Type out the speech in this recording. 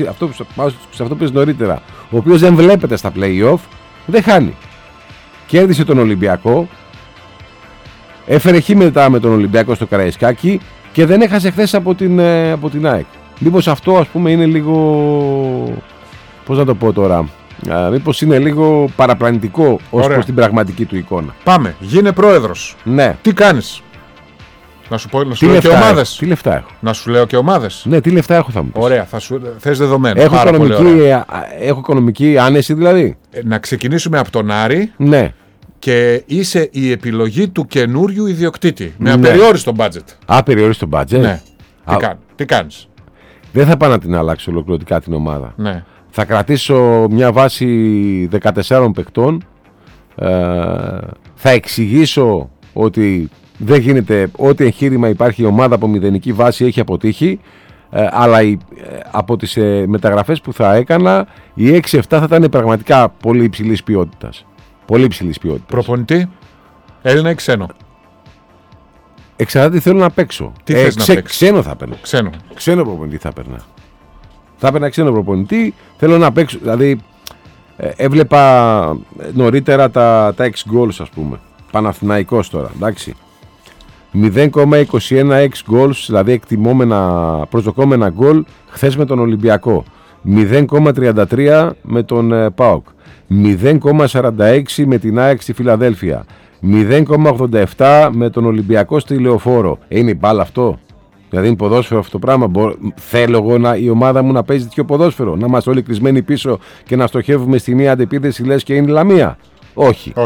σε αυτό που είσαι νωρίτερα, ο οποίος δεν βλέπετε στα play-off, δεν χάνει. Κέρδισε τον Ολυμπιακό, έφερε χ μετά με τον Ολυμπιακό στο Καραϊσκάκι και δεν έχασε χθες από την ΑΕΚ. Μήπως αυτό, ας πούμε, είναι λίγο, πώς να το πω τώρα, μήπως είναι λίγο παραπλανητικό ως προς την πραγματική του εικόνα. Πάμε, γίνε πρόεδρος. Ναι. Τι κάνεις? Να σου λέω και ομάδες. Τι λεφτά έχω? Να σου λέω και ομάδες. Ναι, τι λεφτά έχω θα μου πεις. Ωραία, θες δεδομένα. Έχω οικονομική άνεση δηλαδή. Να ξεκινήσουμε από τον Άρη. Ναι. Και είσαι η επιλογή του καινούριου ιδιοκτήτη. Με απεριόριστο budget. Απεριόριστο budget. Ναι. Τι κάνεις? Δεν θα πάω να την αλλάξω ολοκληρωτικά την ομάδα. Ναι. Θα κρατήσω μια βάση 14 παιχτών. Θα εξηγήσω ότι δεν γίνεται, ό,τι εγχείρημα υπάρχει, η ομάδα από μηδενική βάση έχει αποτύχει. Αλλά από τις μεταγραφές που θα έκανα, οι 6-7 θα ήταν πραγματικά πολύ υψηλής ποιότητας. Πολύ υψηλής ποιότητας. Προπονητή, Έλληνα ή ξένο? Εξαρτάται τι θέλω να παίξω. Τι θες να παίξεις? Ξένο θα παίρνω. Ξένο προπονητή θα παίρνα. Θα έπαιρνα ξένο προπονητή. Θέλω να παίξω. Δηλαδή, έβλεπα νωρίτερα τα ex goals, ας πούμε. Παναθηναϊκός τώρα, εντάξει. 0,21 ex goals, δηλαδή προσδοκόμενα γκολ, χθες με τον Ολυμπιακό. 0,33 με τον ΠΑΟΚ. 0,46 με την ΑΕΚ στη Φιλαδέλφια. 0,87 με τον Ολυμπιακό στη Λεωφόρο. Είναι μπάλα αυτό? Δηλαδή είναι ποδόσφαιρο αυτό το πράγμα? Θέλω εγώ η ομάδα μου να παίζει τέτοιο ποδόσφαιρο? Να είμαστε όλοι κλεισμένοι πίσω και να στοχεύουμε στη μία αντεπίθεση λες και είναι Λαμία? Όχι.